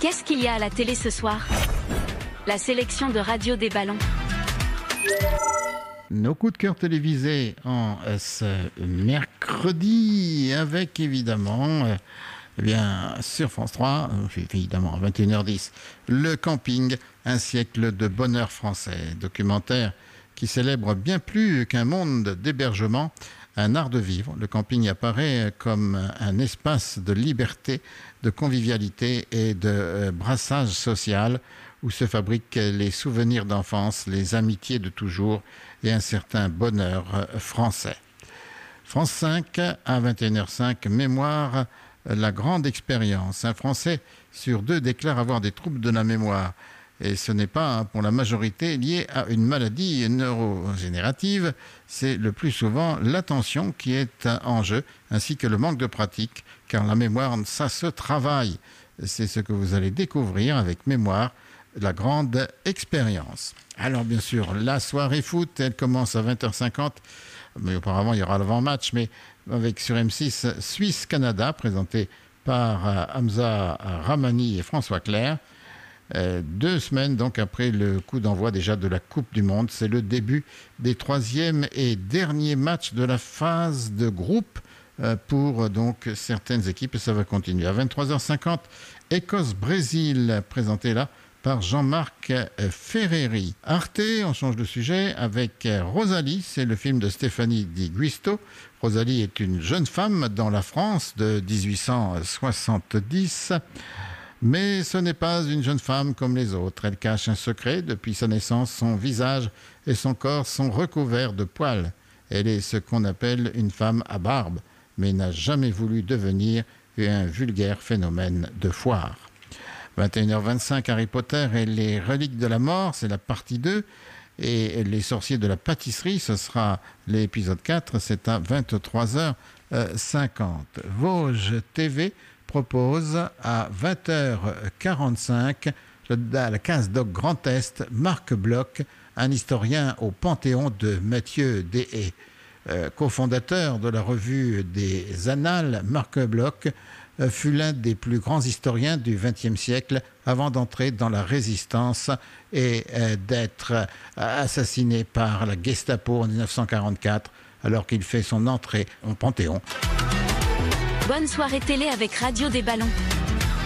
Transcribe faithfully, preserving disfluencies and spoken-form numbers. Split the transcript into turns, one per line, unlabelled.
Qu'est-ce qu'il y a à la télé ce soir? La sélection de Radio des Ballons.
Nos coups de cœur télévisés en euh, ce mercredi, avec évidemment, euh, eh bien, sur France trois, euh, évidemment à vingt et une heures dix, Le Camping, un siècle de bonheur français, documentaire qui célèbre bien plus qu'un monde d'hébergement, un art de vivre. Le camping apparaît comme un espace de liberté, de convivialité et de euh, brassage social où se fabriquent les souvenirs d'enfance, les amitiés de toujours et un certain bonheur euh, français. France cinq, à vingt et une heures cinq, Mémoire, la grande expérience. Un Français sur deux déclare avoir des troubles de la mémoire. Et ce n'est pas, hein, pour la majorité, lié à une maladie neurogénérative. C'est le plus souvent l'attention qui est en jeu, ainsi que le manque de pratique, car la mémoire, ça se travaille. C'est ce que vous allez découvrir avec Mémoire, la grande expérience. Alors bien sûr, la soirée foot, elle commence à vingt heures cinquante, mais auparavant il y aura l'avant-match, mais avec sur M six, Suisse-Canada, présenté par Hamza Rahmani et François Clerc. Euh, deux semaines donc après le coup d'envoi déjà de la Coupe du Monde, c'est le début des troisième et derniers matchs de la phase de groupe euh, pour donc certaines équipes, et ça va continuer. À vingt-trois heures cinquante, Écosse-Brésil, présenté là par Jean-Marc Ferreri. Arte, on change de sujet, avec Rosalie, c'est le film de Stéphanie Di Giusto. Rosalie est une jeune femme dans la France de dix-huit cent soixante-dix. Mais ce n'est pas une jeune femme comme les autres. Elle cache un secret. Depuis sa naissance, son visage et son corps sont recouverts de poils. Elle est ce qu'on appelle une femme à barbe, mais n'a jamais voulu devenir un vulgaire phénomène de foire. vingt et une heures vingt-cinq, Harry Potter et les reliques de la mort, c'est la partie deux. Et les sorciers de la pâtisserie, ce sera l'épisode quatre, c'est à vingt-trois heures cinquante. Vosges T V propose à vingt heures quarante-cinq, à la case Doc Grand Est, Marc Bloch, un historien au Panthéon de Mathieu Deshaies. Euh, cofondateur de la revue des Annales, Marc Bloch euh, fut l'un des plus grands historiens du vingtième siècle avant d'entrer dans la Résistance et euh, d'être euh, assassiné par la Gestapo en dix-neuf cent quarante-quatre alors qu'il fait son entrée au Panthéon.
Bonne soirée télé avec Radio des Ballons.